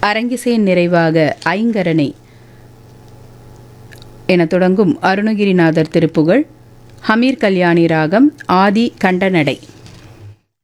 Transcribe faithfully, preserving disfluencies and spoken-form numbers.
அரங்கிசை நிறைவாக ஐங்கரணை என தொடங்கும் அருணகிரிநாதர் திருப்புகழ், ஹமீர் கல்யாணி ராகம், ஆதி கண்டநடை.